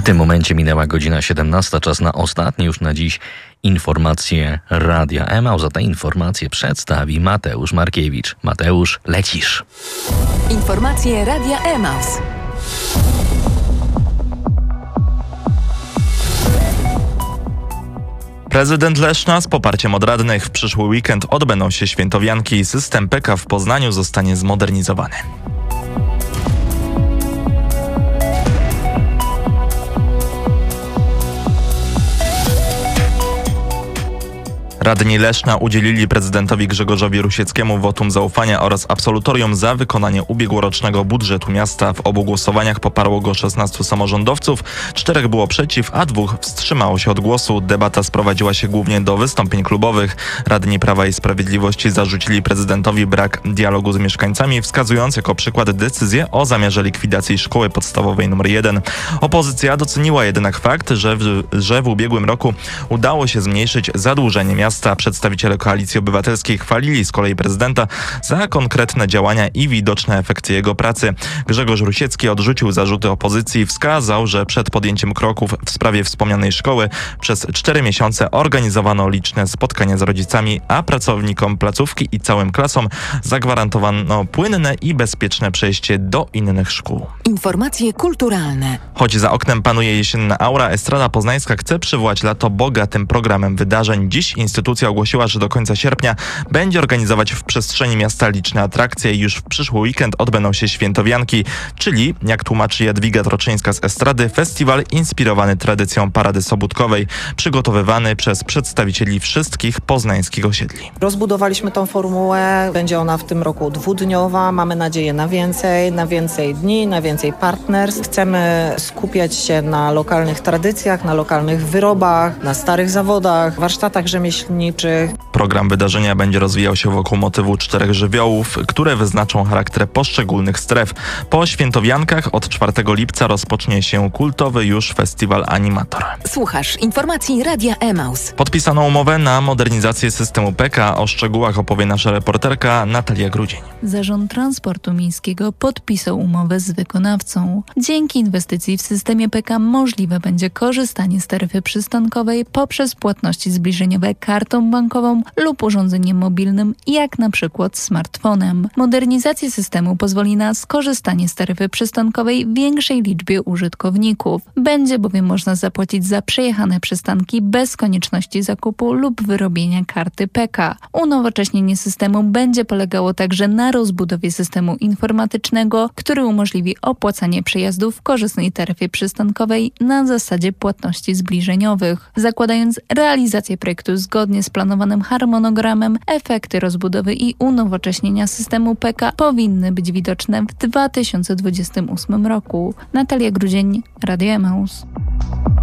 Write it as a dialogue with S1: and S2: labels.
S1: tym momencie minęła godzina 17, czas na ostatnie już na dziś informacje Radia Emaus. Za te informacje przedstawi Mateusz Markiewicz. Mateusz, lecisz.
S2: Informacje Radia Emaus.
S3: Prezydent Leszna z poparciem od radnych. W przyszły weekend odbędą się świętowianki i system PK w Poznaniu zostanie zmodernizowany. Radni Leszna udzielili prezydentowi Grzegorzowi Rusieckiemu wotum zaufania oraz absolutorium za wykonanie ubiegłorocznego budżetu miasta. W obu głosowaniach poparło go 16 samorządowców, 4 było przeciw, a 2 wstrzymało się od głosu. Debata sprowadziła się głównie do wystąpień klubowych. Radni Prawa i Sprawiedliwości zarzucili prezydentowi brak dialogu z mieszkańcami, wskazując jako przykład decyzję o zamiarze likwidacji szkoły podstawowej nr 1. Opozycja doceniła jednak fakt, że w ubiegłym roku udało się zmniejszyć zadłużenie miasta. Przedstawiciele Koalicji Obywatelskiej chwalili z kolei prezydenta za konkretne działania i widoczne efekty jego pracy. Grzegorz Rusiecki odrzucił zarzuty opozycji i wskazał, że przed podjęciem kroków w sprawie wspomnianej szkoły przez 4 miesiące organizowano liczne spotkania z rodzicami, a pracownikom placówki i całym klasom zagwarantowano płynne i bezpieczne przejście do innych szkół.
S2: Informacje kulturalne.
S3: Choć za oknem panuje jesienna aura, Estrada Poznańska chce przywołać lato bogatym programem wydarzeń. Dziś instytucja ogłosiła, że do końca sierpnia będzie organizować w przestrzeni miasta liczne atrakcje i już w przyszły weekend odbędą się świętowianki, czyli, jak tłumaczy Jadwiga Troczyńska z Estrady, festiwal inspirowany tradycją parady sobótkowej, przygotowywany przez przedstawicieli wszystkich poznańskich osiedli.
S4: Rozbudowaliśmy tą formułę, będzie ona w tym roku 2-dniowa, mamy nadzieję na więcej dni, na więcej partnerstw. Chcemy skupiać się na lokalnych tradycjach, na lokalnych wyrobach, na starych zawodach, warsztatach rzemieślniczych.
S3: Program wydarzenia będzie rozwijał się wokół motywu 4 żywiołów, które wyznaczą charakter poszczególnych stref. Po świętowiankach od 4 lipca rozpocznie się kultowy już festiwal Animator.
S2: Słuchasz informacji Radia Emaus.
S3: Podpisano umowę na modernizację systemu PK. O szczegółach opowie nasza reporterka Natalia Grudzień.
S5: Zarząd Transportu Miejskiego podpisał umowę z wykonawcą. Dzięki inwestycji w systemie PK możliwe będzie korzystanie z taryfy przystankowej poprzez płatności zbliżeniowe kartą bankową lub urządzeniem mobilnym, jak na przykład smartfonem. Modernizacja systemu pozwoli na skorzystanie z taryfy przystankowej większej liczbie użytkowników. Będzie bowiem można zapłacić za przejechane przystanki bez konieczności zakupu lub wyrobienia karty PK. Unowocześnienie systemu będzie polegało także na rozbudowie systemu informatycznego, który umożliwi opłacanie przejazdów w korzystnej taryfie przystankowej na zasadzie płatności zbliżeniowych. Zakładając realizację projektu zgodnie z planowanym harmonogramem, efekty rozbudowy i unowocześnienia systemu PK powinny być widoczne w 2028 roku. Natalia Grudzień, Radio Emaus.